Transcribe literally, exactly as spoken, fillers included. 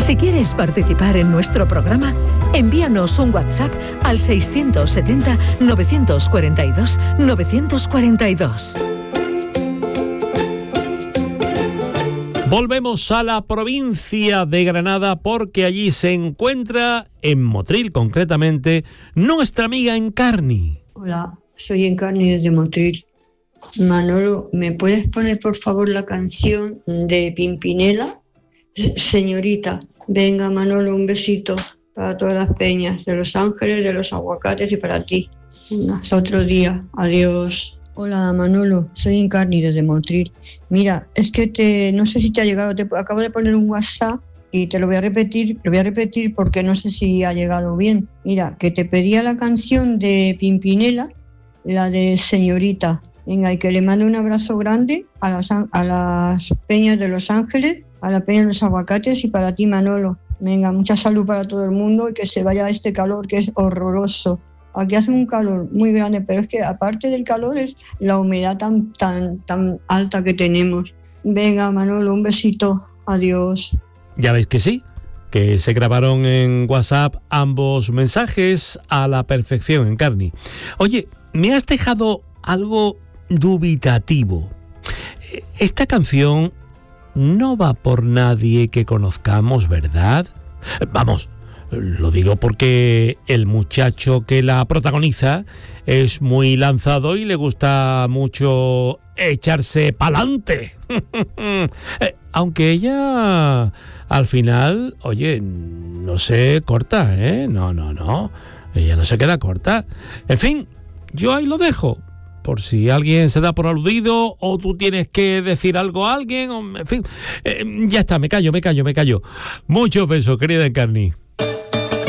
Si quieres participar en nuestro programa, envíanos un WhatsApp al seiscientos setenta, novecientos cuarenta y dos, novecientos cuarenta y dos. Volvemos a la provincia de Granada porque allí se encuentra, en Motril concretamente, nuestra amiga Encarni. Hola, soy Encarni desde Motril. Manolo, ¿me puedes poner por favor la canción de Pimpinela? Señorita. Venga, Manolo, un besito para todas las peñas de Los Ángeles, de los aguacates y para ti. Hasta otro día. Adiós. Hola, Manolo, soy Encarni desde Motril. Mira, es que te, no sé si te ha llegado, te acabo de poner un WhatsApp y te lo voy a repetir, lo voy a repetir porque no sé si ha llegado bien. Mira, que te pedía la canción de Pimpinela, la de Señorita. Venga, y que le mando un abrazo grande a las, a las peñas de Los Ángeles, a la peña de los aguacates y para ti, Manolo. Venga, mucha salud para todo el mundo y que se vaya este calor que es horroroso. Aquí hace un calor muy grande, pero es que aparte del calor es la humedad tan, tan, tan alta que tenemos. Venga, Manolo, un besito. Adiós. Ya veis que sí, que se grabaron en WhatsApp ambos mensajes a la perfección, Encarni. Oye, me has dejado algo dubitativo. Esta canción no va por nadie que conozcamos, ¿verdad? Vamos, lo digo porque el muchacho que la protagoniza es muy lanzado y le gusta mucho echarse pa'lante. Aunque ella al final, oye, no se corta, ¿eh? No, no, no. Ella no se queda corta. En fin, yo ahí lo dejo. Por si alguien se da por aludido o tú tienes que decir algo a alguien, o, en fin, eh, ya está, me callo, me callo, me callo. Muchos besos, querida Encarni.